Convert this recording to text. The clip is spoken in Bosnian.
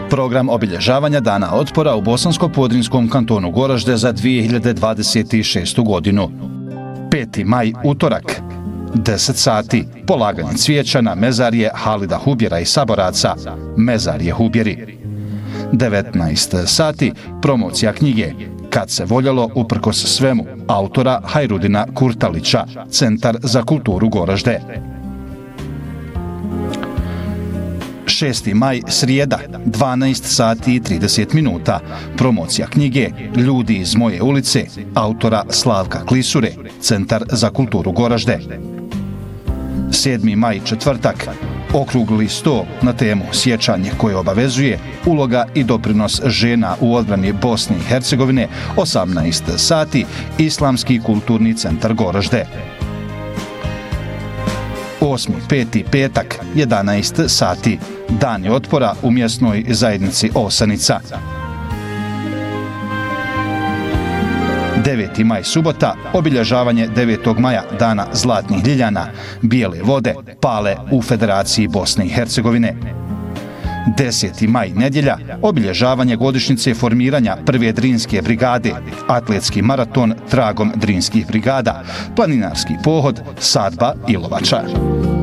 Program obilježavanja Dana otpora u Bosansko-Podrinjskom kantonu Goražde za 2026. godinu. 5. maj, utorak, 10 sati, polaganje cvijeća na mezarje Halida Hubjera i Saboraca, Mezarje Hubjeri. 19 sati, promocija knjige Kad se voljelo uprkos svemu, autora Hajrudina Kurtalića, Centar za kulturu Goražde. 6. maj, srijeda, 12 sati i 30 minuta, promocija knjige Ljudi iz moje ulice, autora Slavka Klisure, Centar za kulturu Goražde. 7. maj, četvrtak, okrugli sto na temu sjećanje koje obavezuje, uloga i doprinos žena u odbrani Bosne i Hercegovine, 18 sati, Islamski kulturni centar Goražde. 8.5. petak, 11 sati, Dani otpora u mjesnoj zajednici Osanica. 9. maj, subota, obilježavanje 9. maja, Dana zlatnih ljiljana, bijele vode, pale u Federaciji Bosne i Hercegovine. 10. maj, nedjelja, obilježavanje godišnjice formiranja prve Drinske brigade, atletski maraton tragom Drinskih brigada, planinarski pohod, sadba Ilovača.